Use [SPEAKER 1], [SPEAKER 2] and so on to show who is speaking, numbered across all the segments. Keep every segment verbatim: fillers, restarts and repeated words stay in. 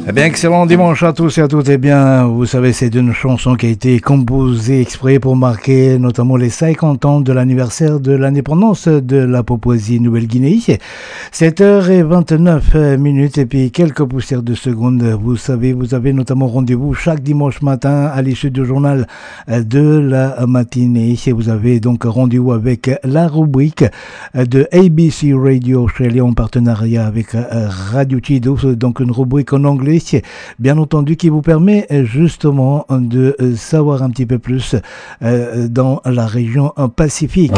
[SPEAKER 1] Eh bien, excellent dimanche à tous et à toutes. Eh bien, vous savez, c'est une chanson qui a été composée exprès pour marquer notamment les cinquante ans de l'anniversaire de l'indépendance de la Papouasie-Nouvelle-Guinée. sept heures vingt-neuf minutes et puis quelques poussières de secondes. Vous savez, vous avez notamment rendez-vous chaque dimanche matin à l'issue du journal de la matinée. Et vous avez donc rendez-vous avec la rubrique de A B C Radio Australia en partenariat avec Radio Chido, donc une rubrique en anglais, bien entendu, qui vous permet justement de savoir un petit peu plus dans la région Pacifique.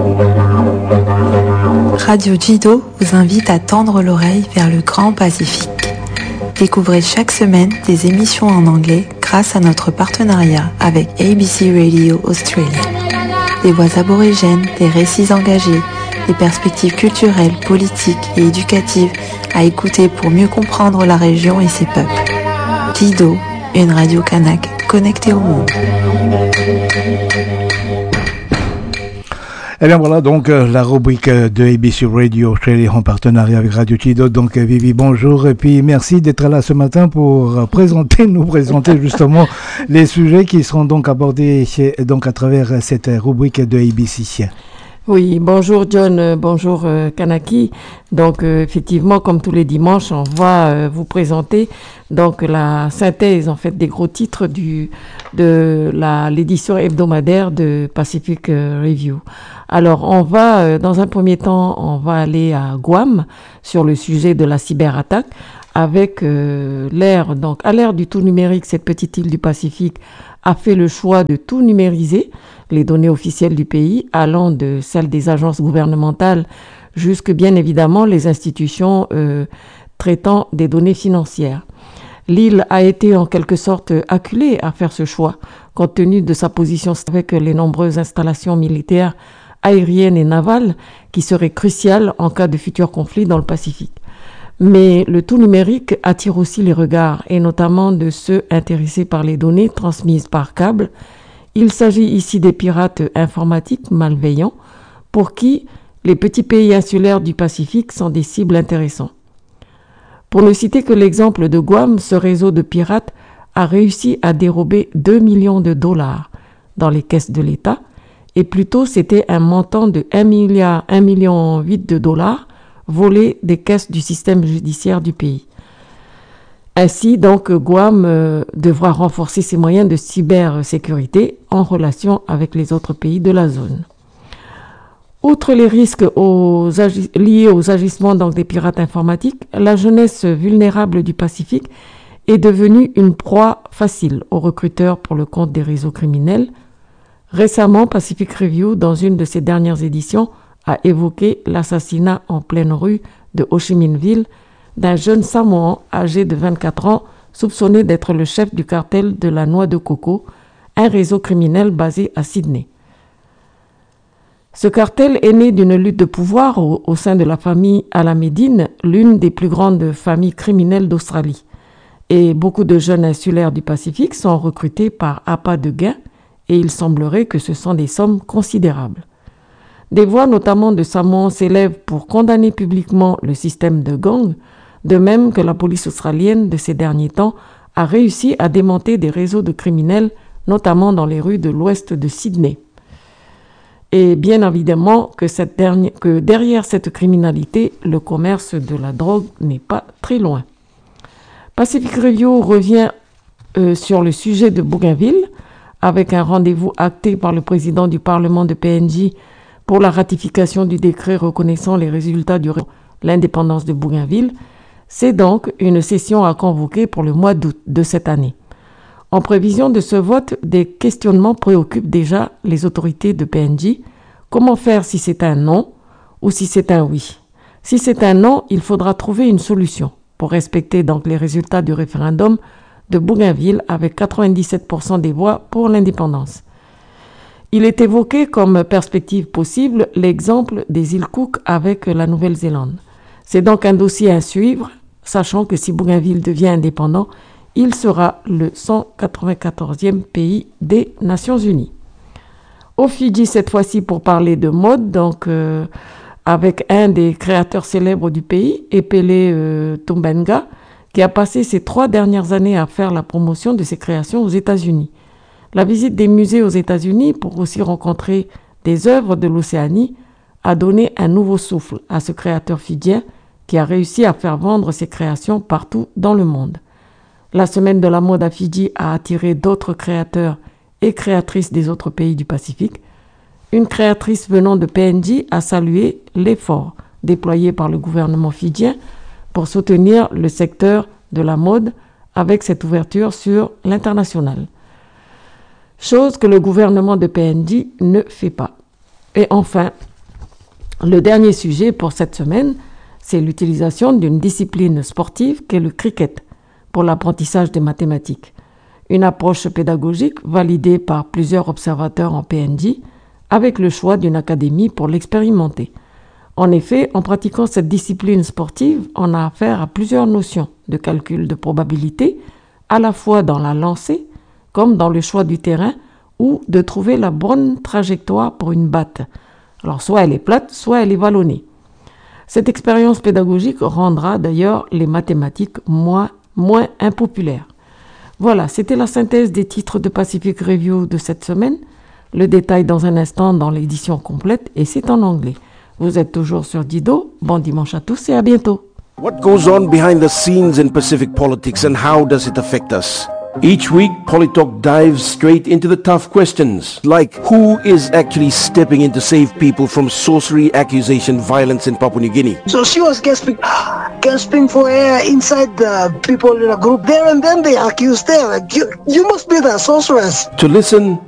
[SPEAKER 2] Radio Chido vous invite à tendre l'oreille vers le Grand Pacifique. Découvrez chaque semaine des émissions en anglais grâce à notre partenariat avec A B C Radio Australia. Des voix aborigènes, des récits engagés, des perspectives culturelles, politiques et éducatives à écouter pour mieux comprendre la région et ses peuples. Chido, une radio kanak connectée au monde.
[SPEAKER 1] Eh bien voilà donc euh, la rubrique de A B C Radio Australia en partenariat avec Radio Chido. Donc euh, Vivi, bonjour et puis merci d'être là ce matin pour euh, présenter, nous présenter justement les sujets qui seront donc abordés chez, donc à travers cette rubrique de A B C.
[SPEAKER 3] Oui, bonjour John, euh, bonjour euh, Kanaki. Donc euh, effectivement, comme tous les dimanches, on va euh, vous présenter donc la synthèse en fait des gros titres du de la l'édition hebdomadaire de Pacific euh, Review. Alors on va euh, dans un premier temps, on va aller à Guam sur le sujet de la cyberattaque avec euh, l'ère donc à l'ère du tout numérique, cette petite île du Pacifique a fait le choix de tout numériser, les données officielles du pays, allant de celles des agences gouvernementales jusque bien évidemment les institutions euh, traitant des données financières. L'île a été en quelque sorte acculée à faire ce choix, compte tenu de sa position avec les nombreuses installations militaires aériennes et navales qui seraient cruciales en cas de futurs conflits dans le Pacifique. Mais le tout numérique attire aussi les regards, et notamment de ceux intéressés par les données transmises par câble. Il s'agit ici des pirates informatiques malveillants, pour qui les petits pays insulaires du Pacifique sont des cibles intéressantes. Pour ne citer que l'exemple de Guam, ce réseau de pirates a réussi à dérober deux millions de dollars dans les caisses de l'État, et plutôt c'était un montant de un milliard, un million huit de dollars volés des caisses du système judiciaire du pays. Ainsi, donc, Guam euh, devra renforcer ses moyens de cybersécurité en relation avec les autres pays de la zone. Outre les risques aux agi- liés aux agissements donc, des pirates informatiques, la jeunesse vulnérable du Pacifique est devenue une proie facile aux recruteurs pour le compte des réseaux criminels. Récemment, Pacific Review, dans une de ses dernières éditions, a évoqué l'assassinat en pleine rue de Ho Chi Minh Ville d'un jeune Samoan âgé de vingt-quatre ans, soupçonné d'être le chef du cartel de la noix de coco, un réseau criminel basé à Sydney. Ce cartel est né d'une lutte de pouvoir au, au sein de la famille Al-Amedine, l'une des plus grandes familles criminelles d'Australie. Et beaucoup de jeunes insulaires du Pacifique sont recrutés par appât de gain, et il semblerait que ce sont des sommes considérables. Des voix notamment de Samoans s'élèvent pour condamner publiquement le système de gang, de même que la police australienne de ces derniers temps a réussi à démanteler des réseaux de criminels, notamment dans les rues de l'ouest de Sydney. Et bien évidemment que, cette dernière, que derrière cette criminalité, le commerce de la drogue n'est pas très loin. Pacific Review revient euh, sur le sujet de Bougainville, avec un rendez-vous acté par le président du Parlement de P N G pour la ratification du décret reconnaissant les résultats de l'indépendance de Bougainville. C'est donc une session à convoquer pour le mois d'août de cette année. En prévision de ce vote, des questionnements préoccupent déjà les autorités de P N G. Comment faire si c'est un non ou si c'est un oui? Si c'est un non, il faudra trouver une solution pour respecter donc les résultats du référendum de Bougainville avec quatre-vingt-dix-sept pour cent des voix pour l'indépendance. Il est évoqué comme perspective possible l'exemple des îles Cook avec la Nouvelle-Zélande. C'est donc un dossier à suivre, sachant que si Bougainville devient indépendant, il sera le cent quatre-vingt-quatorzième pays des Nations Unies. Au Fidji, cette fois-ci pour parler de mode, donc euh, avec un des créateurs célèbres du pays, Epele euh, Tumbenga, qui a passé ses trois dernières années à faire la promotion de ses créations aux États-Unis. La visite des musées aux États-Unis pour aussi rencontrer des œuvres de l'Océanie a donné un nouveau souffle à ce créateur fidjien qui a réussi à faire vendre ses créations partout dans le monde. La semaine de la mode à Fidji a attiré d'autres créateurs et créatrices des autres pays du Pacifique. Une créatrice venant de P N G a salué l'effort déployé par le gouvernement fidjien pour soutenir le secteur de la mode avec cette ouverture sur l'international. Chose que le gouvernement de P N G ne fait pas. Et enfin, le dernier sujet pour cette semaine, c'est l'utilisation d'une discipline sportive qu'est le cricket pour l'apprentissage des mathématiques. Une approche pédagogique validée par plusieurs observateurs en P N G avec le choix d'une académie pour l'expérimenter. En effet, en pratiquant cette discipline sportive, on a affaire à plusieurs notions de calcul de probabilité, à la fois dans la lancée, comme dans le choix du terrain, ou de trouver la bonne trajectoire pour une batte. Alors, soit elle est plate, soit elle est vallonnée. Cette expérience pédagogique rendra d'ailleurs les mathématiques moins, moins impopulaires. Voilà, c'était la synthèse des titres de Pacific Review de cette semaine. Le détail dans un instant dans l'édition complète et c'est en anglais. Vous êtes toujours sur Dido. Bon dimanche à tous et à bientôt.
[SPEAKER 4] What goes on behind the scenes in Pacific politics and how does it affect us? Each week, Polytalk dives straight into the tough questions, like who is actually stepping in to save people from sorcery, accusation, violence in Papua New Guinea?
[SPEAKER 5] So she was gasping, gasping for air inside the people in a group there, and then they accused her, like, you, you must be the sorceress.
[SPEAKER 4] To listen